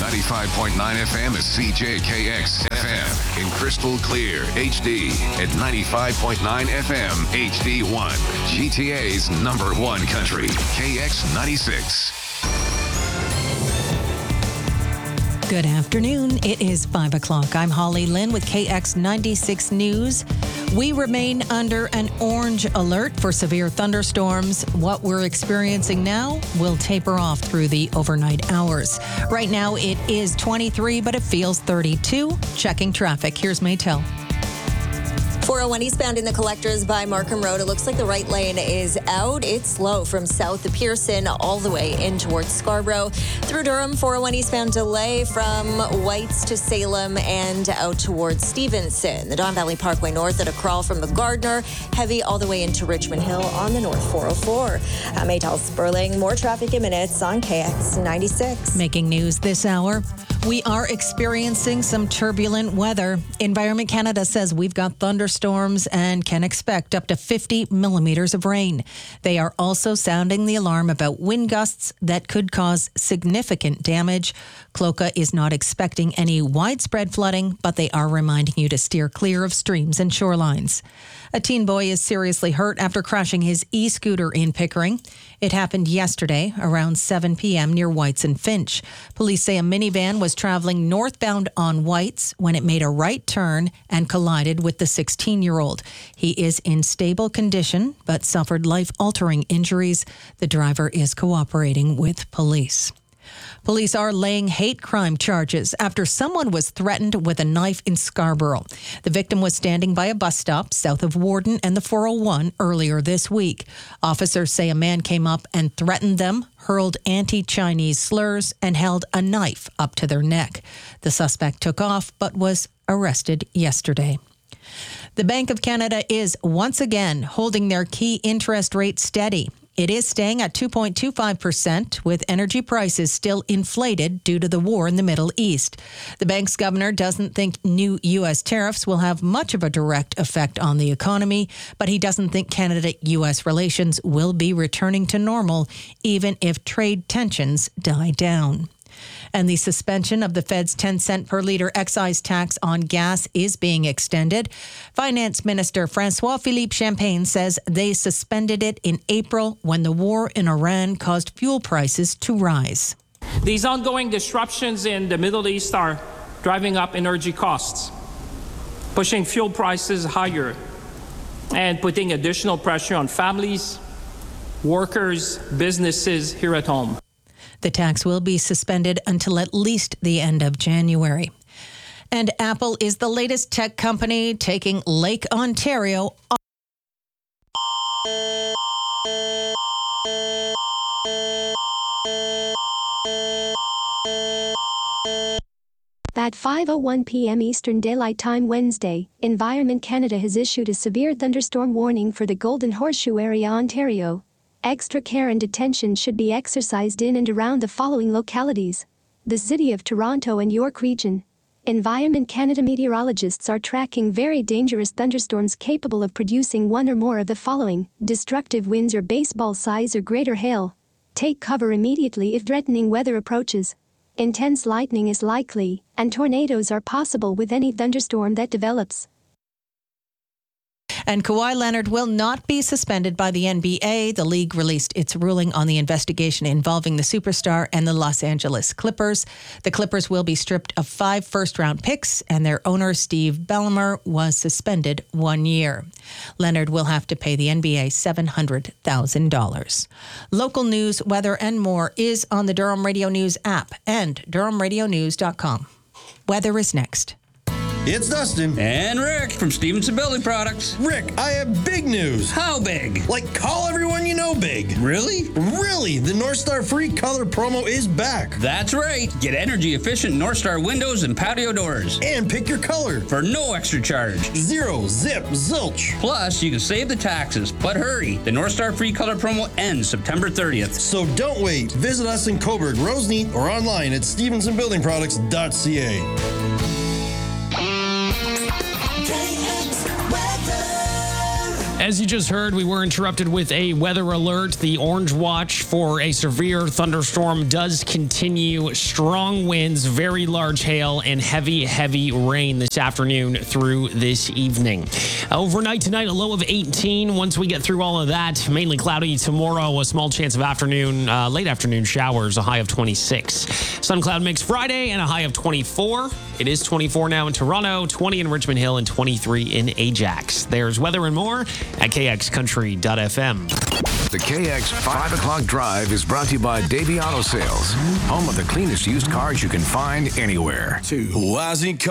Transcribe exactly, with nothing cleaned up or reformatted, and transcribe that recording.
ninety-five point nine F M is C J K X F M in crystal clear H D at ninety-five point nine F M H D one. G T A's number one country, K X ninety-six. Good afternoon. It is five o'clock. I'm Holly Lynn with K X ninety-six News. We remain under an orange alert for severe thunderstorms. What we're experiencing now will taper off through the overnight hours. Right now it is twenty-three, but it feels thirty-two. Checking traffic. Here's Maytel. four oh one eastbound in the collectors by Markham Road. It looks like the right lane is out. It's slow from south of Pearson all the way in towards Scarborough. Through Durham, four oh one eastbound delay from Whites to Salem and out towards Stevenson. The Don Valley Parkway north at a crawl from the Gardner. Heavy all the way into Richmond Hill on the north four oh four. I'm Maytel Sperling. More traffic in minutes on K X ninety-six. Making news this hour. We are experiencing some turbulent weather. Environment Canada says we've got thunderstorms and can expect up to fifty millimeters of rain. They are also sounding the alarm about wind gusts that could cause significant damage. Cloca is not expecting any widespread flooding, but they are reminding you to steer clear of streams and shorelines. A teen boy is seriously hurt after crashing his e-scooter in Pickering. It happened yesterday around seven p.m. near Whites and Finch. Police say a minivan was traveling northbound on Whites when it made a right turn and collided with the sixteen-year-old. He is in stable condition but suffered life-altering injuries. The driver is cooperating with police. Police are laying hate crime charges after someone was threatened with a knife in Scarborough. The victim was standing by a bus stop south of Warden and the four oh one earlier this week. Officers say a man came up and threatened them, hurled anti-Chinese slurs, and held a knife up to their neck. The suspect took off but was arrested yesterday. The Bank of Canada is once again holding their key interest rate steady. It is staying at two point two five percent, with energy prices still inflated due to the war in the Middle East. The bank's governor doesn't think new U S tariffs will have much of a direct effect on the economy, but he doesn't think Canada-U S relations will be returning to normal, even if trade tensions die down. And the suspension of the Fed's ten cent per litre excise tax on gas is being extended. Finance Minister François-Philippe Champagne says they suspended it in April when the war in Iran caused fuel prices to rise. These ongoing disruptions in the Middle East are driving up energy costs, pushing fuel prices higher, and putting additional pressure on families, workers, businesses here at home. The tax will be suspended until at least the end of January. And Apple is the latest tech company taking Lake Ontario off. At five oh one p.m. Eastern Daylight Time Wednesday, Environment Canada has issued a severe thunderstorm warning for the Golden Horseshoe area, Ontario. Extra care and attention should be exercised in and around the following localities: the City of Toronto and York Region. Environment Canada meteorologists are tracking very dangerous thunderstorms capable of producing one or more of the following: destructive winds or baseball size or greater hail. Take cover immediately if threatening weather approaches. Intense lightning is likely, and tornadoes are possible with any thunderstorm that develops. And Kawhi Leonard will not be suspended by the N B A. The league released its ruling on the investigation involving the superstar and the Los Angeles Clippers. The Clippers will be stripped of five first-round picks, and their owner, Steve Ballmer, was suspended one year. Leonard will have to pay the N B A seven hundred thousand dollars. Local news, weather, and more is on the Durham Radio News app and durham radio news dot com. Weather is next. It's Dustin. And Rick from Stevenson Building Products. Rick, I have big news. How big? Like, call everyone you know big. Really? Really, the North Star Free Color promo is back. That's right. Get energy-efficient North Star windows and patio doors. And pick your color. For no extra charge. Zero, zip, zilch. Plus, you can save the taxes. But hurry, the North Star Free Color promo ends September thirtieth. So don't wait. Visit us in Coburg, Roseneath, or online at stevenson building products dot c a. As you just heard, we were interrupted with a weather alert. The orange watch for a severe thunderstorm does continue. Strong winds, very large hail, and heavy, heavy rain this afternoon through this evening. Overnight tonight, a low of eighteen. Once we get through all of that, mainly cloudy tomorrow, a small chance of afternoon, uh, late afternoon showers, a high of twenty-six. Sun cloud mix Friday and a high of twenty-four. It is twenty-four now in Toronto, twenty in Richmond Hill, and twenty-three in Ajax. There's weather and more at k x country dot f m. The K X five o'clock Drive is brought to you by Davy Auto Sales, home of the cleanest used cars you can find anywhere. Wazzy